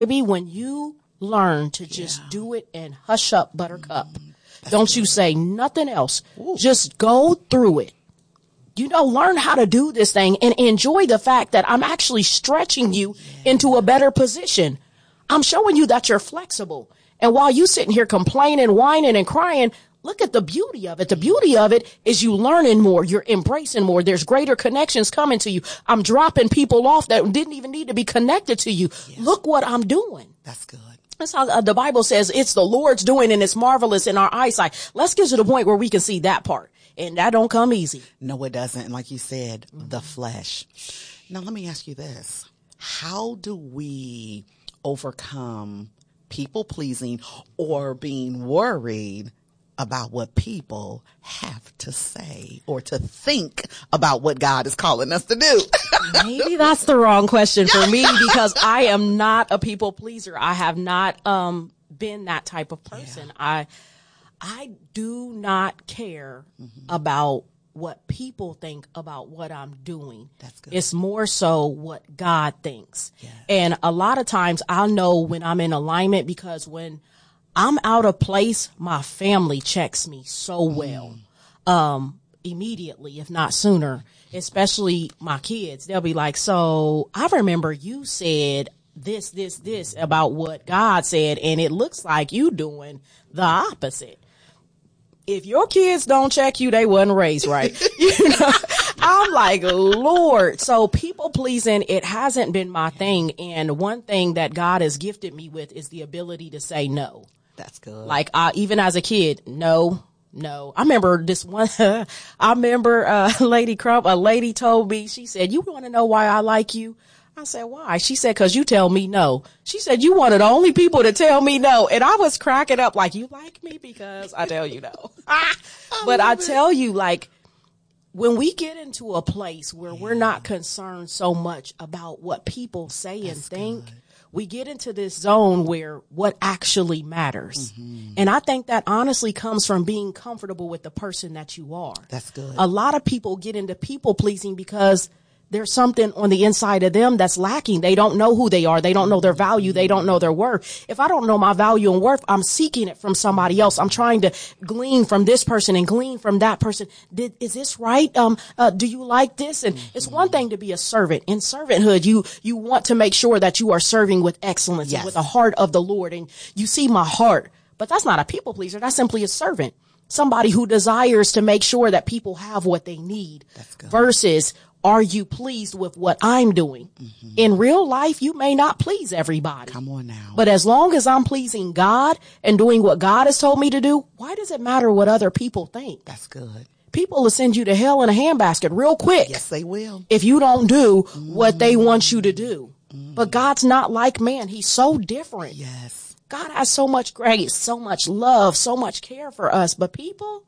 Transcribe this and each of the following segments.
Maybe when you learn to just do it and hush up, Buttercup, don't you say nothing else. Ooh. Just go through it. Learn how to do this thing and enjoy the fact that I'm actually stretching you into a better position. I'm showing you that you're flexible. And while you sitting here complaining, whining and crying, look at the beauty of it. The beauty of it is you learning more. You're embracing more. There's greater connections coming to you. I'm dropping people off that didn't even need to be connected to you. Yes. Look what I'm doing. That's good. That's how the Bible says it's the Lord's doing and it's marvelous in our eyesight. Let's get to the point where we can see that part. And that don't come easy. No, it doesn't. And like you said, the flesh. Now, let me ask you this. How do we overcome people pleasing or being worried about what people have to say or to think about what God is calling us to do? Maybe that's the wrong question for me because I am not a people pleaser. I have not been that type of person. Yeah. I do not care about what people think about what I'm doing. That's good. It's more so what God thinks. Yes. And a lot of times I'll know when I'm in alignment because when I'm out of place, my family checks me so well, immediately, if not sooner, especially my kids. They'll be like, so I remember you said this about what God said, and it looks like you doing the opposite. If your kids don't check you, they wasn't raised right. I'm like, Lord. So people pleasing, it hasn't been my thing. And one thing that God has gifted me with is the ability to say no. That's good. Like, even as a kid, no. I remember this one, Lady Crump, a lady told me, she said, you want to know why I like you? I said, why? She said, cause you tell me no. She said, you one of the only people to tell me no. And I was cracking up like, you like me because I tell you no. But I tell you, like, when we get into a place where we're not concerned so much about what people say and think, we get into this zone where what actually matters. And I think that honestly comes from being comfortable with the person that you are. That's good. A lot of people get into people pleasing because there's something on the inside of them that's lacking. They don't know who they are. They don't know their value. They don't know their worth. If I don't know my value and worth, I'm seeking it from somebody else. I'm trying to glean from this person and glean from that person. Is this right? Do you like this? And it's one thing to be a servant. In servanthood, you want to make sure that you are serving with excellence and with the heart of the Lord. And you see my heart, but that's not a people pleaser. That's simply a servant. Somebody who desires to make sure that people have what they need versus are you pleased with what I'm doing? In real life, you may not please everybody. Come on now. But as long as I'm pleasing God and doing what God has told me to do, why does it matter what other people think? That's good. People will send you to hell in a handbasket real quick. Yes, they will. If you don't do what they want you to do. But God's not like man. He's so different. Yes. God has so much grace, so much love, so much care for us. But people,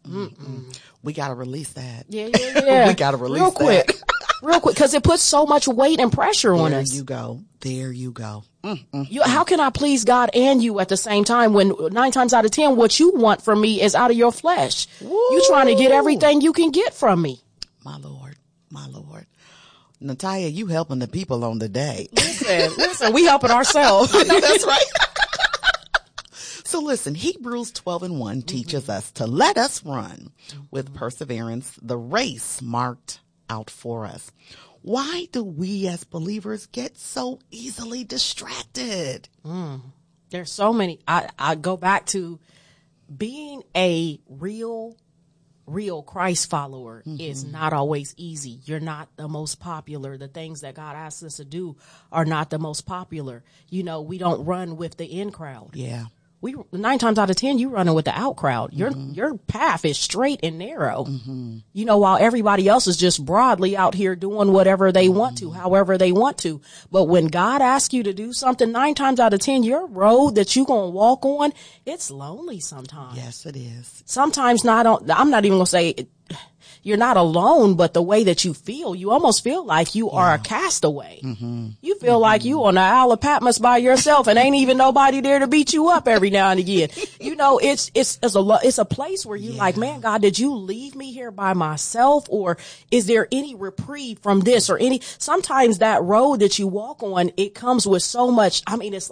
we got to release that. Yeah. We got to release real quick. Because it puts so much weight and pressure on us. There you go. How can I please God and you at the same time when 9 times out of 10, what you want from me is out of your flesh? You trying to get everything you can get from me. My Lord. Natalia, you helping the people on the day. Listen, we helping ourselves. I know that's right. So listen, Hebrews 12:1 teaches us to let us run with perseverance the race marked out for us. Why do we as believers get so easily distracted? There's so many. I go back to being a real Christ follower is not always easy. You're not the most popular. The things that God asks us to do are not the most popular. We don't run with the in crowd. Yeah. 9 times out of 10, you running with the out crowd. Your path is straight and narrow. While everybody else is just broadly out here doing whatever they want to, however they want to. But when God asks you to do something, 9 times out of 10, your road that you gonna walk on, it's lonely sometimes. Yes, it is. Sometimes I'm not even gonna say you're not alone, but the way that you feel, you almost feel like you are a castaway. You feel like you on the Isle of Patmos by yourself and ain't even nobody there to beat you up every now and again. You know, it's a place where you like, man, God, did you leave me here by myself, or is there any reprieve from this or sometimes that road that you walk on, it comes with so much, I mean, it's